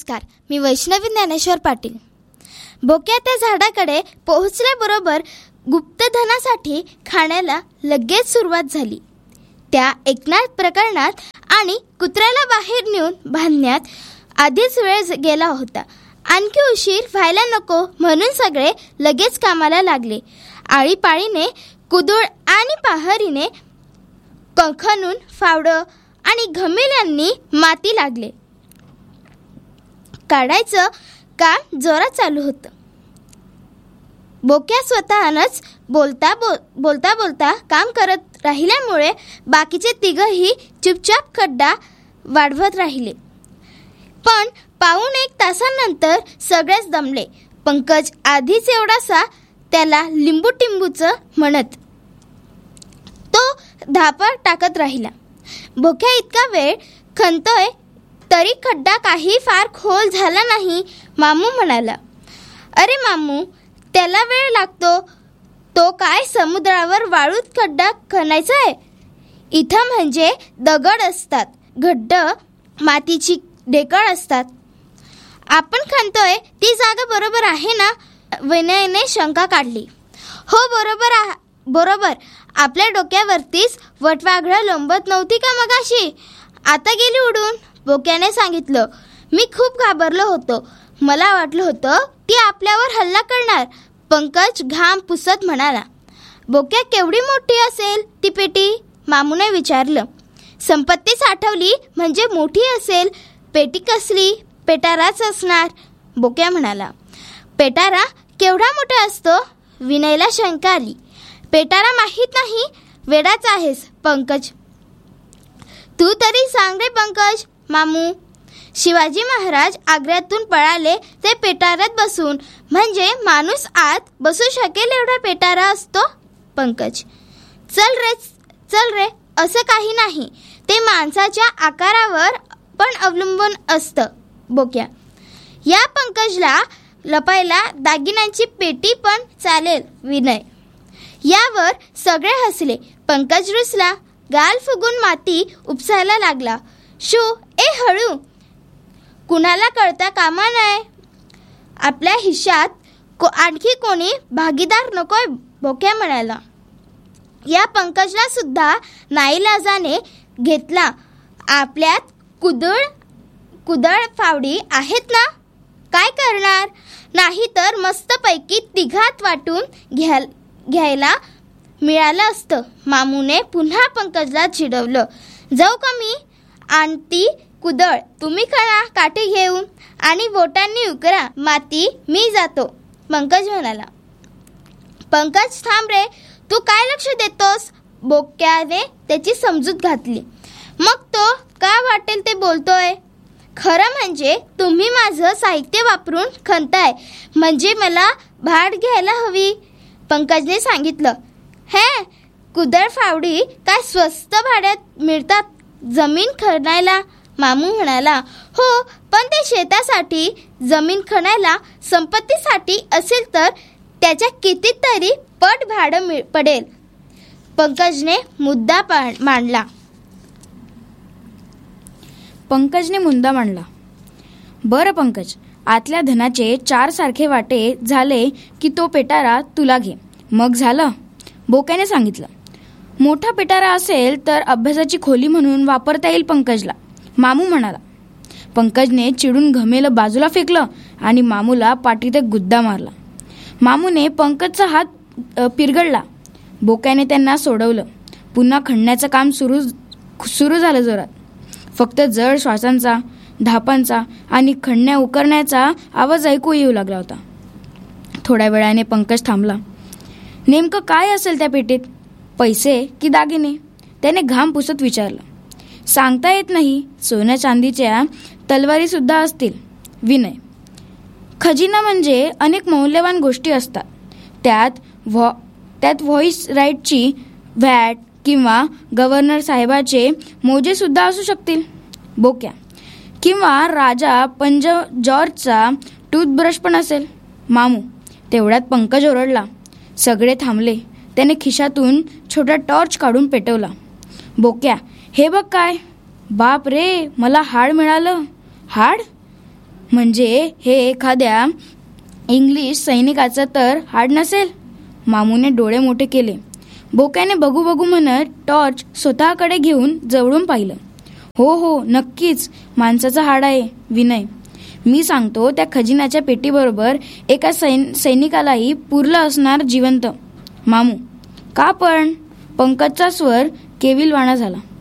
नमस्कार, मी वैष्णवी ज्ञानेश्वर पाटील. बोक्या त्या झाडाकडे पोहोचल्याबरोबर गुप्तधनासाठी खाण्याला लगेच सुरुवात झाली. त्या एकनाथ प्रकरणात आणि कुत्र्याला बाहेर नेऊन बांधण्यात आधीच वेळ गेला होता. आणखी उशीर व्हायला नको म्हणून सगळे लगेच कामाला लागले. आळीपाळीने कुदळ आणि पहारीने खणून फावडं आणि घमेल्यांनी माती लागले. काढायचं काम जोरात चालू होतं. बोक्या स्वतःनंच बोलता बोलता काम करत राहिल्यामुळे बाकीचे तिघही चुपचाप खड्डा वाढवत राहिले. पण पाऊण 1 तासानंतर सगळेच दमले. पंकज आधीच एवढासा त्याला लिंबू टिंबूचं म्हणत तो धापा टाकत राहिला. बोक्या इतका वेळ खणतोय तरी खड्डा काही फार खोल झाला नाही. मामू म्हणाला, अरे मामू, त्याला वेळ लागतो. तो काय समुद्रावर वाळूत खड्डा खणायचा आहे? इथं म्हणजे दगड असतात, गड्ड मातीची ढेकळ असतात. आपण खणतोय ती जागा बरोबर आहे ना? विनयने शंका काढली. हो, बरोबर. आपल्या डोक्यावरतीच वटवाघळं लोंबत नव्हती का मगाशी? आता गेली उडून, बोक्याने सांगितलं. मी खूप घाबरलो होतो. मला वाटलं होतं ती आपल्यावर हल्ला करणार. पंकज घाम पुसत म्हणाला. बोक्या, केवढी मोठी असेल ती पेटी? मामूने विचारलं. संपत्ती साठवली म्हणजे मोठी असेल. पेटी कसली? पेटाराच असणार, बोक्या म्हणाला. पेटारा केवढा मोठा असतो? विनयला शंका आली. पेटारा माहीत नाही? वेडाच आहेस पंकज. तू तरी सांग रे पंकज. मामू, शिवाजी महाराज आग्र्यातून पळाले ते पेटाऱ्यात बसून, म्हणजे माणूस आत बसू शकेल एवढा पेटारा असतो? पंकज, चल रे, असं काही नाही. ते माणसाच्या आकारावर पण अवलंबून असतं. बोक्या, या पंकजला लपायला दागिन्यांची पेटी पण चालेल. विनय. यावर सगळे हसले. पंकज रुसला. गाल फुगून माती उपसायला लागला. शू, हळू, कुणाला कळता कामा नये. आपल्या हिश्श्यात आणखी कोणी भागीदार नकोय, बोक्या म्हणाला. या पंकजला सुद्धा नाईलाजाने घेतला. आपल्यात कुदळ फावडी आहेत ना? काय करणार? नाही तर मस्तपैकी तिघात वाटून घ्यायला मिळालं असतं. मामूने पुन्हा पंकजला चिडवलं. जाऊ का मी? आणती कुदळ, तुम्ही खणा काठी घेऊन आणि बोटांनी उकरा माती, मी जातो, पंकज म्हणाला. पंकज, थांब रे, तू काय लक्ष देतोस? बोक्याने त्याची समजूत घातली. मग तो का वाटेल ते बोलतोय? खरं म्हणजे तुम्ही माझं साहित्य वापरून खणताय, म्हणजे मला भाड घ्यायला हवी, पंकजने सांगितलं. हे, कुदळ फावडी काय स्वस्त भाड्यात मिळतात जमीन खणायला? मामू म्हणाला. हो, पण ते शेतासाठी जमीन खणायला संपत्तीसाठी असेल तर त्याच्या कितीतरी पट भाडं पडेल, पंकजने मुद्दा मांडला. बरं पंकज, आतल्या धनाचे 4 सारखे वाटे झाले की तो पेटारा तुला घे, मग झालं, बोक्याने सांगितलं. मोठा पेटारा असेल तर अभ्यासाची खोली म्हणून वापरता येईल पंकजला, मामू म्हणाला. पंकजने चिडून घमेलं बाजूला फेकलं आणि मामूला पाठीत एक गुद्दा मारला. मामूने पंकजचा हात पिरगळला. बोक्याने त्यांना सोडवलं. पुन्हा खणण्याचं काम सुरू झालं जोरात. फक्त जड श्वासांचा, धापांचा आणि खणण्या उकरण्याचा आवाज ऐकू येऊ लागला होता. थोड्या वेळाने पंकज थांबला. नेमकं काय असेल त्या पेटीत? पैसे की दागिने? त्याने घाम पुसत विचारलं. सांगता येत नाही. सोन्या चांदीच्या तलवारी सुद्धा असतील. विनय. खजिना म्हणजे अनेक मौल्यवान गोष्टी असतात. त्यात व्हॉइस राईटची व्हॅट किंवा गव्हर्नर साहेबाचे मोजे सुद्धा असू शकतील. बोक्या. किंवा राजा पंज जॉर्जचा टूथब्रश पण असेल. मामू. तेवढ्यात पंकज ओरडला. सगळे थांबले. त्याने खिशातून छोटा टॉर्च काढून पेटवला. बोक्या. हे बघ काय. बाप रे, मला हाड मिळालं. हाड? म्हणजे हे एखाद्या इंग्लिश सैनिकाचं तर हाड नसेल? मामूने डोळे मोठे केले. बोक्याने बघू बघू म्हणत टॉर्च स्वतःकडे घेऊन जवळून पाहिलं. हो हो, नक्कीच माणसाचं हाड आहे विनय. मी सांगतो, त्या खजिन्याच्या पेटीबरोबर एका सैनिकालाही पुरलं असणार जिवंत. मामू, का पण? पंकजचा स्वर केविलवाणा झाला.